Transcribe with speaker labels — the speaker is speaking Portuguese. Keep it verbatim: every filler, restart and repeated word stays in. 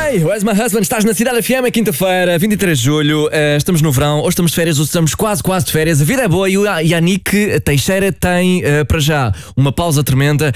Speaker 1: Hey, where's my husband? Estás na Cidade F M, é quinta-feira, vinte e três de julho. Uh, estamos no verão, ou estamos de férias, ou estamos quase, quase de férias. A vida é boa e o Yannick Teixeira tem, uh, para já, uma pausa tremenda